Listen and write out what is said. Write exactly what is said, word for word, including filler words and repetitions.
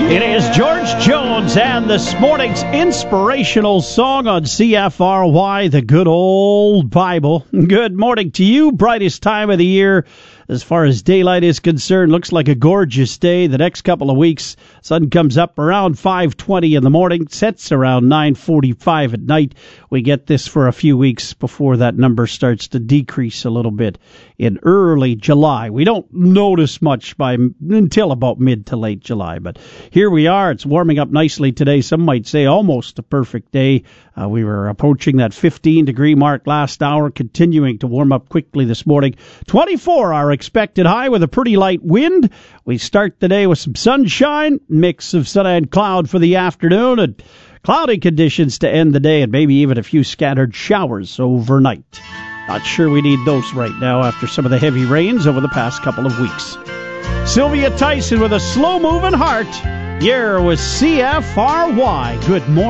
It is George Jones and this morning's inspirational song on C F R Y, the good old Bible. Good morning to you. Brightest time of the year as far as daylight is concerned. Looks like a gorgeous day. The next couple of weeks, sun comes up around five twenty in the morning, sets around nine forty-five at night. We get this for a few weeks before that number starts to decrease a little bit in early July. We don't notice much by until about mid to late July, but here we are. It's warming up nicely today. Some might say almost a perfect day. Uh, we were approaching that fifteen degree mark last hour, continuing to warm up quickly this morning. twenty-four our expected high with a pretty light wind. We start the day with some sunshine, mix of sun and cloud for the afternoon, and cloudy conditions to end the day, and maybe even a few scattered showers overnight. Not sure we need those right now after some of the heavy rains over the past couple of weeks. Sylvia Tyson with a slow-moving heart. Here was C F R Y. Good morning.